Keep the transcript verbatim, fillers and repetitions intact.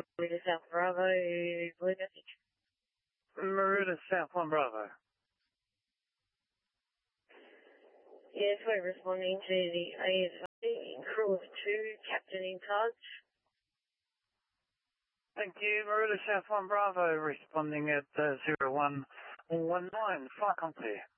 Maruda South Bravo, blue message. Maruda South one Bravo. Yes, we're responding to the A S A, crew of two, captain in charge. Thank you, Maruda South one Bravo, responding at uh, zero one one nine, flight complete.